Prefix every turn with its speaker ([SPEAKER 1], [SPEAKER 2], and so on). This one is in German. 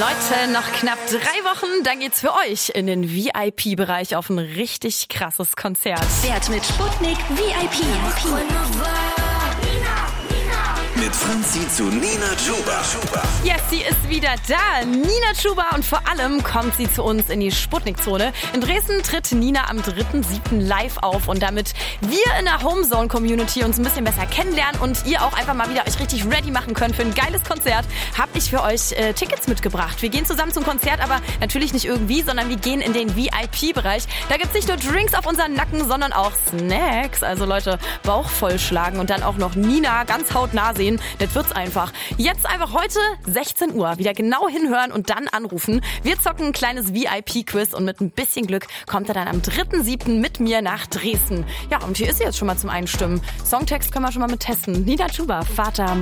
[SPEAKER 1] Leute, noch knapp 3 Wochen, dann geht's für euch in den VIP-Bereich auf ein richtig krasses Konzert.
[SPEAKER 2] Fährt mit Sputnik VIP.
[SPEAKER 3] Mit Franzi zu Nina Chuba.
[SPEAKER 1] Yes, sie ist wieder da. Nina Chuba, und vor allem kommt sie zu uns in die Sputnik-Zone. In Dresden tritt Nina am 3.7. live auf, und damit wir in der Homezone-Community uns ein bisschen besser kennenlernen und ihr auch einfach mal wieder euch richtig ready machen könnt für ein geiles Konzert, habe ich für euch Tickets mitgebracht. Wir gehen zusammen zum Konzert, aber natürlich nicht irgendwie, sondern wir gehen in den VIP-Bereich. Da gibt's nicht nur Drinks auf unseren Nacken, sondern auch Snacks. Also Leute, Bauch vollschlagen und dann auch noch Nina ganz hautnah sehen. Das wird's einfach. Jetzt einfach heute 16 Uhr wieder genau hinhören und dann anrufen. Wir zocken ein kleines VIP-Quiz und mit ein bisschen Glück kommt er dann am 3.7. mit mir nach Dresden. Ja, und hier ist sie jetzt schon mal zum Einstimmen. Songtext können wir schon mal mit testen. Nina Chuba, Vater